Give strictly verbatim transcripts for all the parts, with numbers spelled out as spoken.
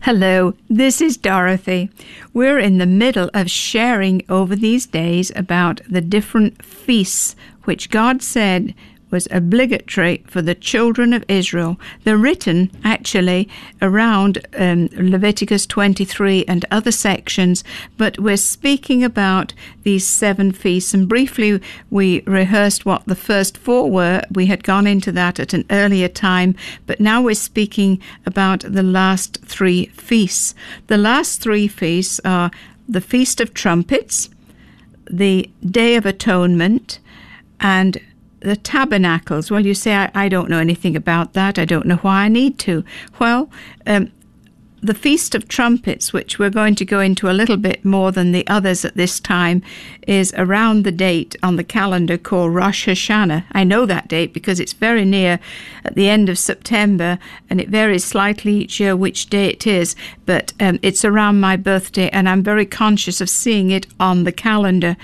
Hello, this is Dorothy. We're in the middle of sharing over these days about the different feasts which God said was obligatory for the children of Israel. They're written actually around um, Leviticus twenty-three and other sections, but we're speaking about these seven feasts. And briefly, we rehearsed what the first four were. We had gone into that at an earlier time, but now we're speaking about the last three feasts. The last three feasts are the Feast of Trumpets, the Day of Atonement, and the Tabernacles. Well, you say, I, I don't know anything about that. I don't know why I need to. Well, um, the Feast of Trumpets, which we're going to go into a little bit more than the others at this time, is around the date on the calendar called Rosh Hashanah. I know that date because it's very near at the end of September, and it varies slightly each year which day it is, but um, it's around my birthday, and I'm very conscious of seeing it on the calendar.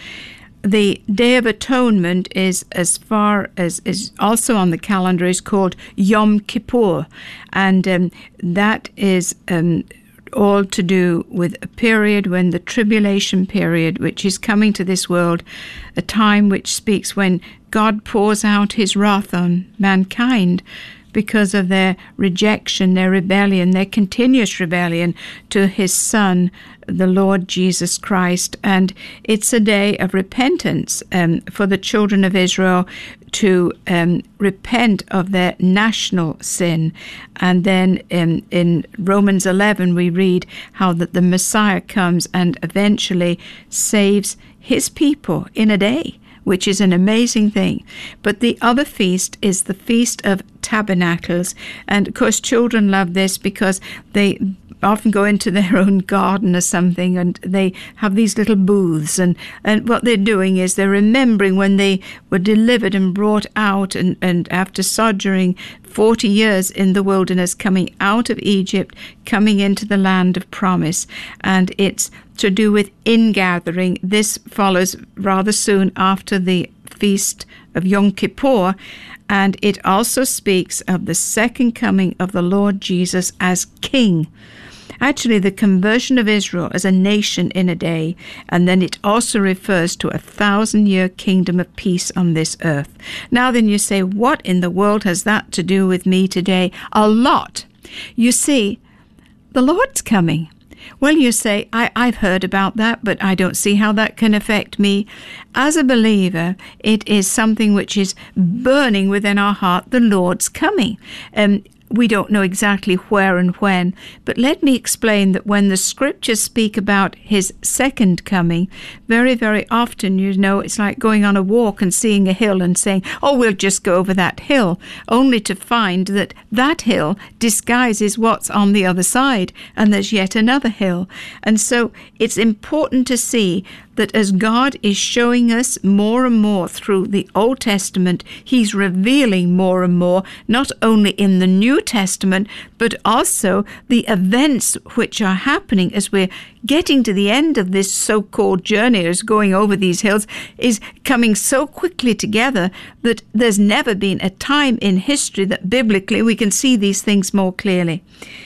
The Day of Atonement is as far as is also on the calendar is called Yom Kippur, and um, that is um, all to do with a period when the tribulation period, which is coming to this world, a time which speaks when God pours out his wrath on mankind because of their rejection, their rebellion, their continuous rebellion to his Son, the Lord Jesus Christ. And it's a day of repentance um, for the children of Israel to um, repent of their national sin. And then in, in Romans eleven, we read how that the Messiah comes and eventually saves his people in a day, which is an amazing thing. But the other feast is the Feast of Tabernacles. And of course, children love this because they often go into their own garden or something, and they have these little booths. And, and what they're doing is they're remembering when they were delivered and brought out, and, and after sojourning forty years in the wilderness, coming out of Egypt, coming into the land of promise. And it's to do with ingathering. This follows rather soon after the Feast of Yom Kippur, and it also speaks of the second coming of the Lord Jesus as King. Actually, the conversion of Israel as a nation in a day, and then it also refers to a thousand-year kingdom of peace on this earth. Now then you say, what in the world has that to do with me today? A lot. You see, the Lord's coming. Well, you say, I, I've heard about that, but I don't see how that can affect me. As a believer, it is something which is burning within our heart, the Lord's coming. Um, we don't know exactly where and when, but let me explain that when the scriptures speak about his second coming, very, very often, you know, it's like going on a walk and seeing a hill and saying, oh, we'll just go over that hill, only to find that that hill disguises what's on the other side, and there's yet another hill. And so it's important to see that as God is showing us more and more through the Old Testament, he's revealing more and more, not only in the New Testament, but also the events which are happening as we're getting to the end of this so-called journey, as going over these hills, is coming so quickly together that there's never been a time in history that biblically we can see these things more clearly.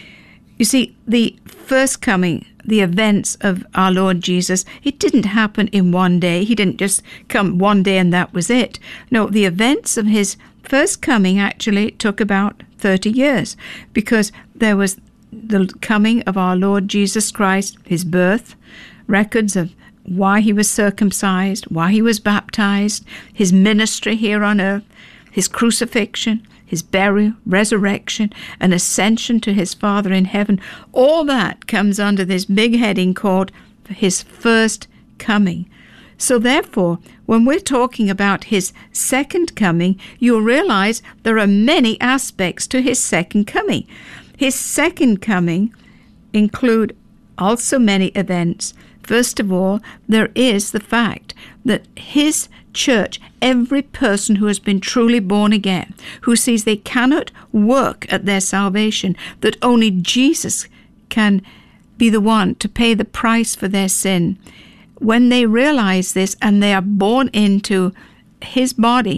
You see, the first coming, the events of our Lord Jesus, it didn't happen in one day. He didn't just come one day and that was it. No, the events of his first coming actually took about thirty years, because there was the coming of our Lord Jesus Christ, his birth, records of why he was circumcised, why he was baptized, his ministry here on earth, his crucifixion, his burial, resurrection, and ascension to his Father in heaven. All that comes under this big heading called his first coming. So therefore, when we're talking about his second coming, you'll realize there are many aspects to his second coming. His second coming include also many events. First of all, there is the fact that his church, every person who has been truly born again, who sees they cannot work at their salvation, that only Jesus can be the one to pay the price for their sin, when they realize this and they are born into his body,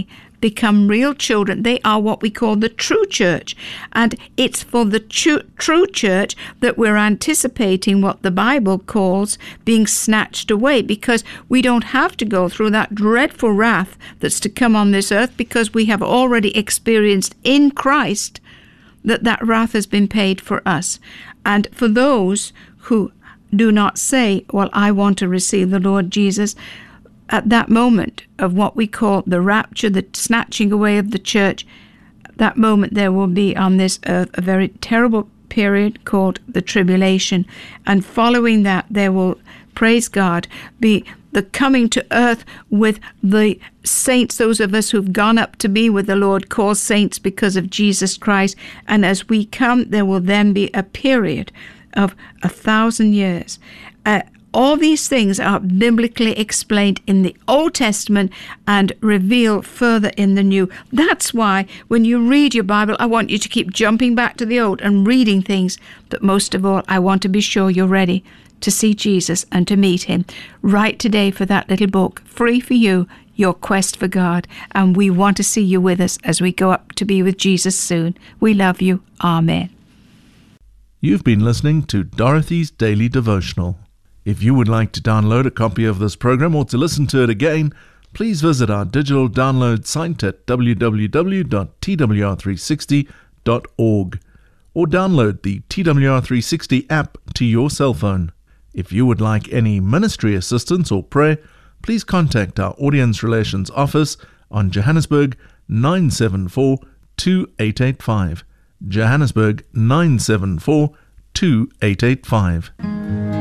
become real children. They are what we call the true church. And it's for the true, true church that we're anticipating what the Bible calls being snatched away, because we don't have to go through that dreadful wrath that's to come on this earth, because we have already experienced in Christ that that wrath has been paid for us. And for those who do not say, well, I want to receive the Lord Jesus, at that moment of what we call the rapture, the snatching away of the church, that moment there will be on this earth a very terrible period called the tribulation. And following that, there will, praise God, be the coming to earth with the saints, those of us who've gone up to be with the Lord, called saints because of Jesus Christ. And as we come, there will then be a period of a thousand years. Uh, all these things are biblically explained in the Old Testament and revealed further in the New. That's why when you read your Bible, I want you to keep jumping back to the Old and reading things. But most of all, I want to be sure you're ready to see Jesus and to meet him. Write today for that little book, free for you, Your Quest for God. And we want to see you with us as we go up to be with Jesus soon. We love you. Amen. You've been listening to Dorothy's Daily Devotional. If you would like to download a copy of this program or to listen to it again, please visit our digital download site at w w w dot t w r three sixty dot org or download the T W R three sixty app to your cell phone. If you would like any ministry assistance or prayer, please contact our Audience Relations Office on Johannesburg nine seven four two eight eight five. Johannesburg nine seven four two eight eight five.